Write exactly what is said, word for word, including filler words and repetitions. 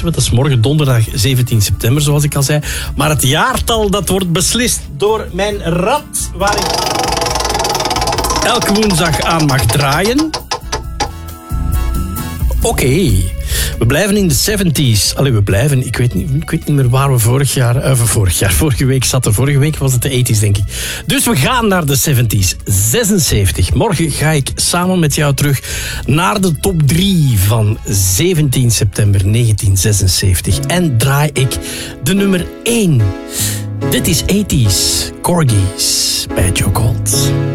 weten we. Dat is morgen donderdag zeventien september, zoals ik al zei. Maar het jaartal, dat wordt beslist door mijn rad, waar ik elke woensdag aan mag draaien. Oké. Okay. We blijven in de zeventies. Allee, we blijven. Ik weet niet, ik weet niet meer waar we vorig jaar... Uh, vorig jaar, vorige week zaten. Vorige week was het de tachtiger, denk ik. Dus we gaan naar de zeventies. zesenzeventig. Morgen ga ik samen met jou terug naar de top drie van zeventien september negentien zesenzeventig. En draai ik de nummer één. Dit is tachtiger. Corgis bij Joe Colt.